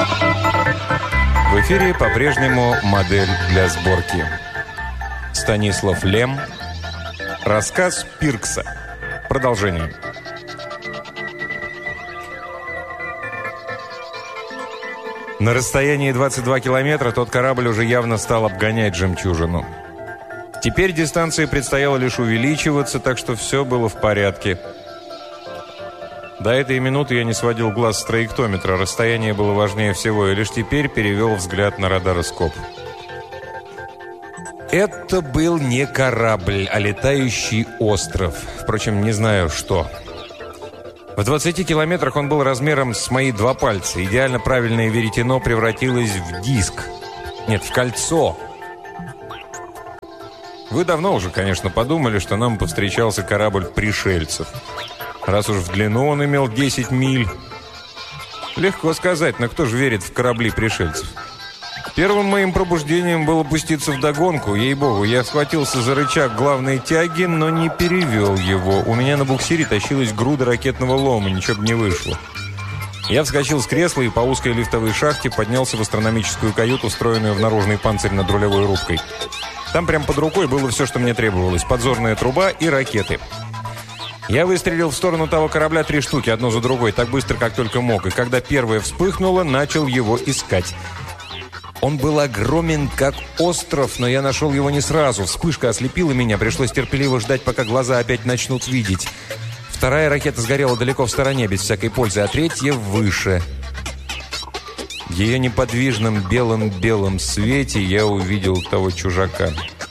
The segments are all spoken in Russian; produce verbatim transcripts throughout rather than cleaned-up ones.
В эфире по-прежнему модель для сборки. Станислав Лем. Рассказ Пиркса. Продолжение. На расстоянии двадцать два километра тот корабль уже явно стал обгонять «Жемчужину». Теперь дистанции предстояло лишь увеличиваться, так что все было в порядке. До этой минуты я не сводил глаз с траектометра, расстояние было важнее всего, и лишь теперь перевел взгляд на радароскоп. Это был не корабль, а летающий остров. Впрочем, не знаю что. В двадцати километрах он был размером с мои два пальца. Идеально правильное веретено превратилось в диск. Нет, в кольцо. Вы давно уже, конечно, подумали, что нам повстречался корабль пришельцев. Раз уж в длину он имел десять миль. Легко сказать, но кто же верит в корабли пришельцев? Первым моим пробуждением было пуститься вдогонку. Ей-богу, я схватился за рычаг главной тяги, но не перевел его. У меня на буксире тащилась груда ракетного лома, ничего бы не вышло. Я вскочил с кресла и по узкой лифтовой шахте поднялся в астрономическую каюту, встроенную в наружный панцирь над рулевой рубкой. Там прямо под рукой было все, что мне требовалось. Подзорная труба и ракеты. Я выстрелил в сторону того корабля три штуки, одну за другой, так быстро, как только мог. И когда первая вспыхнула, начал его искать. Он был огромен, как остров, но я нашел его не сразу. Вспышка ослепила меня, пришлось терпеливо ждать, пока глаза опять начнут видеть. Вторая ракета сгорела далеко в стороне, без всякой пользы, а третья выше. В ее неподвижном белом-белом свете я увидел того чужака.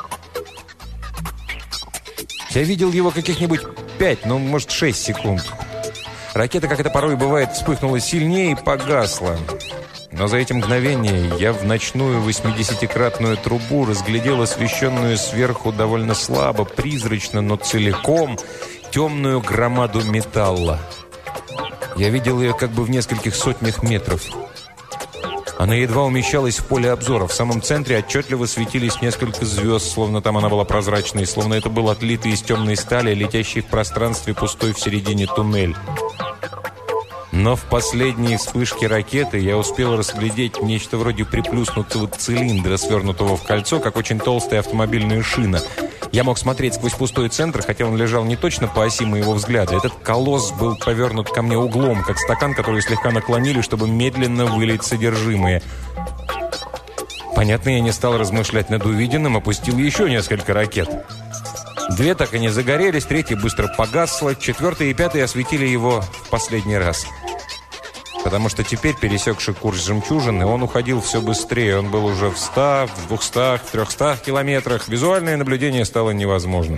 Я видел его каких-нибудь пять, ну, может, шесть секунд. Ракета, как это порой бывает, вспыхнула сильнее и погасла. Но за эти мгновения я в ночную восьмидесятикратную трубу разглядел освещенную сверху довольно слабо, призрачно, но целиком темную громаду металла. Я видел ее как бы в нескольких сотнях метров. Она едва умещалась в поле обзора. В самом центре отчетливо светились несколько звезд, словно там она была прозрачной, словно это был отлитый из темной стали, летящий в пространстве пустой в середине туннель. Но в последней вспышке ракеты я успел разглядеть нечто вроде приплюснутого цилиндра, свернутого в кольцо, как очень толстая автомобильная шина. Я мог смотреть сквозь пустой центр, хотя он лежал не точно по оси моего взгляда. Этот колосс был повернут ко мне углом, как стакан, который слегка наклонили, чтобы медленно вылить содержимое. Понятно, я не стал размышлять над увиденным, опустил еще несколько ракет. Две так и не загорелись, третья быстро погасла, четвертая и пятая осветили его в последний раз. Потому что теперь, пересекший курс «Жемчужины», он уходил все быстрее. Он был уже в ста, в двухстах, в трехстах километрах. Визуальное наблюдение стало невозможным.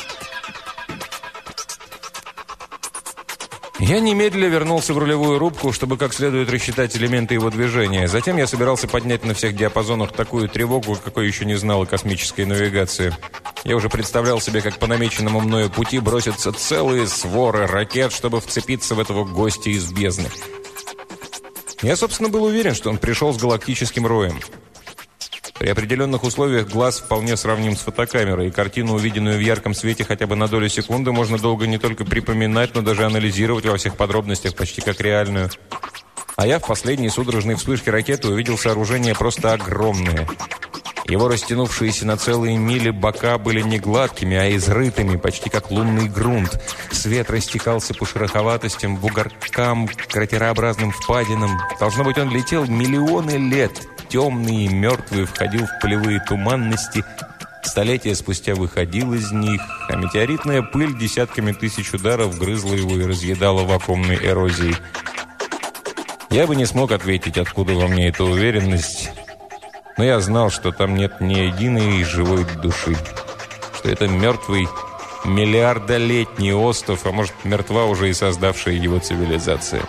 Я немедленно вернулся в рулевую рубку, чтобы как следует рассчитать элементы его движения. Затем я собирался поднять на всех диапазонах такую тревогу, какой еще не знала космическая навигация. Я уже представлял себе, как по намеченному мною пути бросятся целые своры ракет, чтобы вцепиться в этого гостя из бездны. Я, собственно, был уверен, что он пришел с галактическим роем. При определенных условиях глаз вполне сравним с фотокамерой, и картину, увиденную в ярком свете хотя бы на долю секунды, можно долго не только припоминать, но даже анализировать во всех подробностях, почти как реальную. А я в последней судорожной вспышке ракеты увидел сооружение просто огромное. Его растянувшиеся на целые мили бока были не гладкими, а изрытыми, почти как лунный грунт. Свет растекался по шероховатостям, бугоркам, кратерообразным впадинам. Должно быть, он летел миллионы лет. Темный и мертвый входил в полевые туманности. Столетия спустя выходил из них, а метеоритная пыль десятками тысяч ударов грызла его и разъедала вакуумной эрозией. Я бы не смог ответить, откуда во мне эта уверенность, но я знал, что там нет ни единой живой души, что это мертвый миллиардолетний остров, а может, мертва уже и создавшая его цивилизация.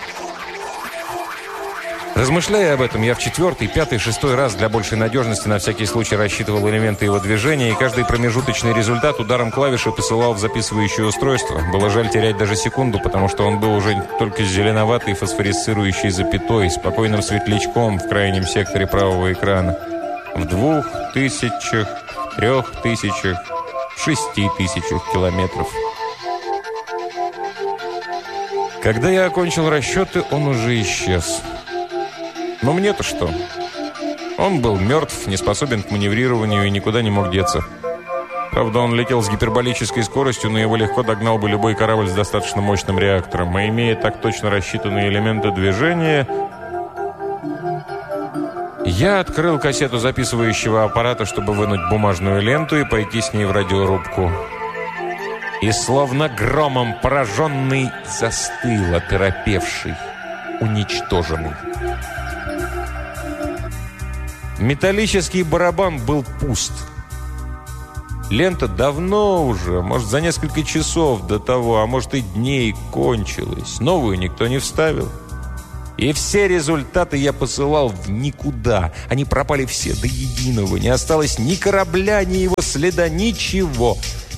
Размышляя об этом, я в четвертый, пятый, шестой раз для большей надежности на всякий случай рассчитывал элементы его движения, и каждый промежуточный результат ударом клавиши посылал в записывающее устройство. Было жаль терять даже секунду, потому что он был уже только зеленоватый фосфорисцирующий запятой, спокойным светлячком в крайнем секторе правого экрана. В двух тысячах, трех тысячах, шести тысячах километров. Когда я окончил расчеты, он уже исчез. Но мне-то что? Он был мертв, не способен к маневрированию и никуда не мог деться. Правда, он летел с гиперболической скоростью, но его легко догнал бы любой корабль с достаточно мощным реактором. А имея так точно рассчитанные элементы движения... Я открыл кассету записывающего аппарата, чтобы вынуть бумажную ленту и пойти с ней в радиорубку. И словно громом пораженный застыл, оторопевший, уничтоженный. Металлический барабан был пуст. Лента давно уже, может, за несколько часов до того, а может и дней, кончилась. Новую никто не вставил. И все результаты я посылал в никуда. Они пропали все до единого. Не осталось ни корабля, ни его следа, ничего.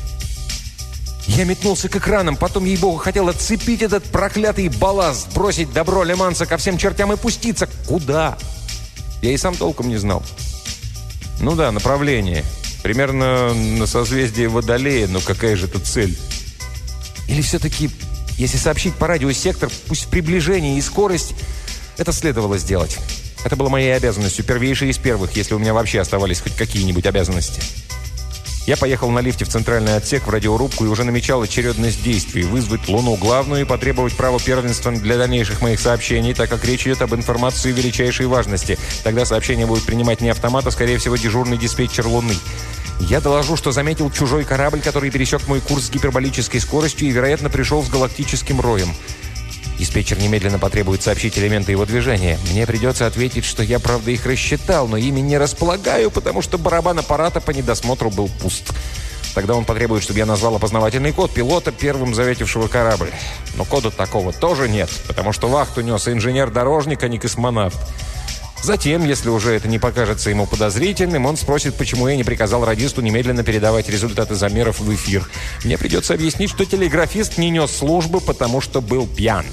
Я метнулся к экранам, потом, ей-богу, хотел отцепить этот проклятый балласт, бросить добро Ле-Манса ко всем чертям и пуститься. Куда? Я и сам толком не знал. Ну да, направление. Примерно на созвездие Водолея, но какая же это цель? Или все-таки, если сообщить по радио сектор, пусть в приближении и скорость, это следовало сделать. Это было моей обязанностью, первейшей из первых, если у меня вообще оставались хоть какие-нибудь обязанности. Я поехал на лифте в центральный отсек, в радиорубку, и уже намечал очередность действий. Вызвать Луну главную и потребовать права первенства для дальнейших моих сообщений, так как речь идет об информации величайшей важности. Тогда сообщения будут принимать не автомат, а, скорее всего, дежурный диспетчер Луны. Я доложу, что заметил чужой корабль, который пересек мой курс с гиперболической скоростью и, вероятно, пришел с галактическим роем. Диспетчер немедленно потребует сообщить элементы его движения. Мне придется ответить, что я, правда, их рассчитал, но ими не располагаю, потому что барабан аппарата по недосмотру был пуст. Тогда он потребует, чтобы я назвал опознавательный код пилота, первым заветившего корабль. Но кода такого тоже нет, потому что вахту нес инженер-дорожник, а не космонавт. Затем, если уже это не покажется ему подозрительным, он спросит, почему я не приказал радисту немедленно передавать результаты замеров в эфир. Мне придется объяснить, что телеграфист не нес службы, потому что был пьян.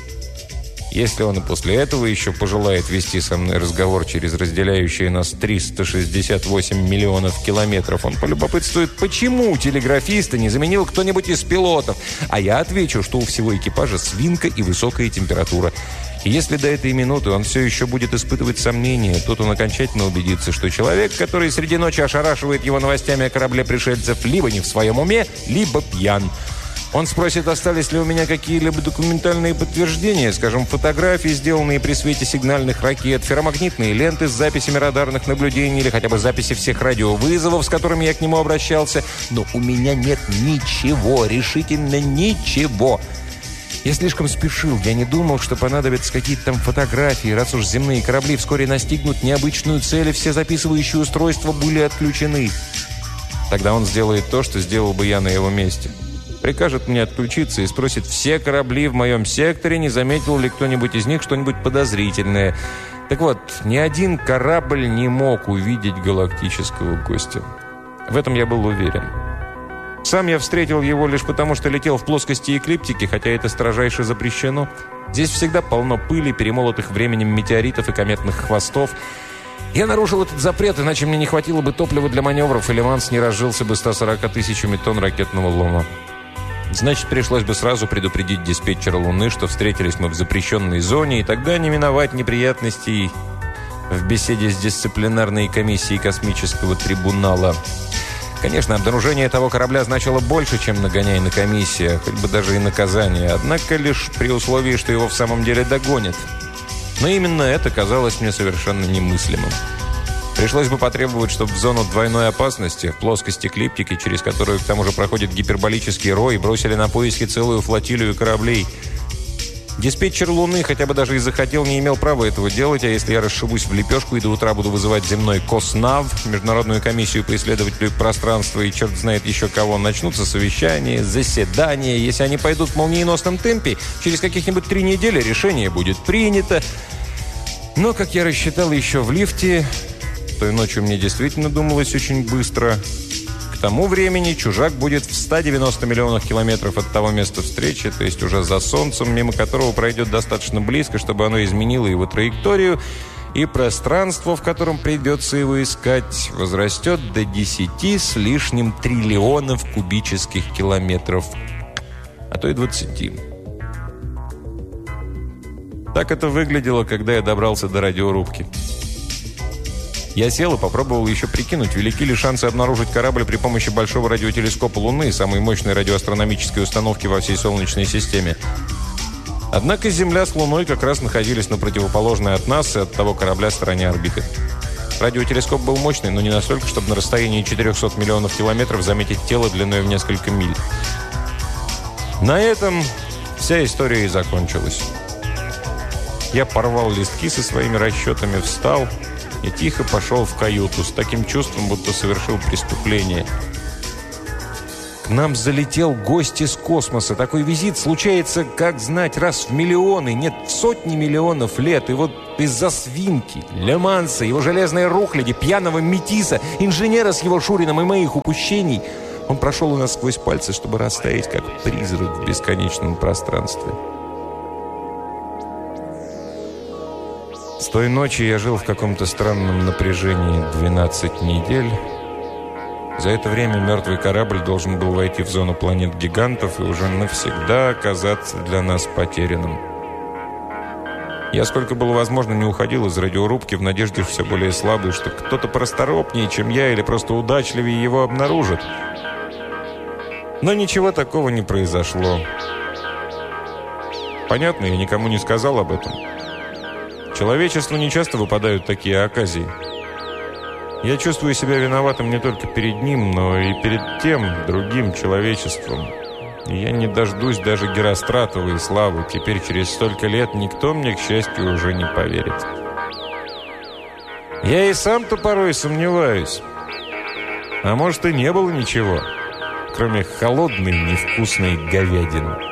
Если он и после этого еще пожелает вести со мной разговор через разделяющие нас триста шестьдесят восемь миллионов километров, он полюбопытствует, почему телеграфиста не заменил кто-нибудь из пилотов. А я отвечу, что у всего экипажа свинка и высокая температура. И если до этой минуты он все еще будет испытывать сомнения, тут он окончательно убедится, что человек, который среди ночи ошарашивает его новостями о корабле пришельцев, либо не в своем уме, либо пьян. Он спросит, остались ли у меня какие-либо документальные подтверждения, скажем, фотографии, сделанные при свете сигнальных ракет, ферромагнитные ленты с записями радарных наблюдений или хотя бы записи всех радиовызовов, с которыми я к нему обращался. Но у меня нет ничего, решительно ничего. Я слишком спешил, я не думал, что понадобятся какие-то там фотографии, раз уж земные корабли вскоре настигнут необычную цель, и все записывающие устройства были отключены. Тогда он сделает то, что сделал бы я на его месте. Прикажет мне отключиться и спросит все корабли в моем секторе, не заметил ли кто-нибудь из них что-нибудь подозрительное. Так вот, ни один корабль не мог увидеть галактического гостя. В этом я был уверен. Сам я встретил его лишь потому, что летел в плоскости эклиптики, хотя это строжайше запрещено. Здесь всегда полно пыли, перемолотых временем метеоритов и кометных хвостов. Я нарушил этот запрет, иначе мне не хватило бы топлива для маневров, и Ле-Манс не разжился бы ста сорока тысячами тонн ракетного лома. Значит, пришлось бы сразу предупредить диспетчера Луны, что встретились мы в запрещенной зоне, и тогда не миновать неприятностей в беседе с дисциплинарной комиссией космического трибунала. Конечно, обнаружение того корабля значило больше, чем нагоняй на комиссия, хоть бы даже и наказание, однако лишь при условии, что его в самом деле догонят. Но именно это казалось мне совершенно немыслимым. Пришлось бы потребовать, чтобы в зону двойной опасности, в плоскости эклиптики, через которую к тому же проходит гиперболический рой, бросили на поиски целую флотилию кораблей. Диспетчер Луны, хотя бы даже и захотел, не имел права этого делать, а если я расшибусь в лепешку и до утра буду вызывать земной КОСНАВ, Международную комиссию по исследователю пространства и черт знает еще кого, начнутся совещания, заседания. Если они пойдут в молниеносном темпе, через каких-нибудь три недели решение будет принято. Но, как я рассчитал еще в лифте, той ночью мне действительно думалось очень быстро. К тому времени чужак будет в ста девяноста миллионах километров от того места встречи, то есть уже за Солнцем, мимо которого пройдет достаточно близко, чтобы оно изменило его траекторию, и пространство, в котором придется его искать, возрастет до десяти с лишним триллионов кубических километров, а то и двадцати. Так это выглядело, когда я добрался до радиорубки. Я сел и попробовал еще прикинуть, велики ли шансы обнаружить корабль при помощи большого радиотелескопа Луны, самой мощной радиоастрономической установки во всей Солнечной системе. Однако Земля с Луной как раз находились на противоположной от нас и от того корабля стороне орбиты. Радиотелескоп был мощный, но не настолько, чтобы на расстоянии четырехсот миллионов километров заметить тело длиной в несколько миль. На этом вся история и закончилась. Я порвал листки со своими расчетами, встал и тихо пошел в каюту с таким чувством, будто совершил преступление. К нам залетел гость из космоса. Такой визит случается, как знать, раз в миллионы, нет, в сотни миллионов лет. И вот из-за свинки, Ле-Манса, его железной рухляди, пьяного метиса, инженера с его Шурином и моих упущений, он прошел у нас сквозь пальцы, чтобы растаять, как призрак в бесконечном пространстве. С той ночи я жил в каком-то странном напряжении двенадцать недель. За это время мертвый корабль должен был войти в зону планет-гигантов и уже навсегда оказаться для нас потерянным. Я, сколько было возможно, не уходил из радиорубки в надежде все более слабой, что кто-то порасторопнее, чем я, или просто удачливее его обнаружит. Но ничего такого не произошло. Понятно, я никому не сказал об этом. Человечеству нечасто выпадают такие оказии. Я чувствую себя виноватым не только перед ним, но и перед тем, другим человечеством. И я не дождусь даже Геростратовой славы. Теперь, через столько лет, никто мне, к счастью, уже не поверит. Я и сам-то порой сомневаюсь. А может, и не было ничего, кроме холодной, невкусной говядины.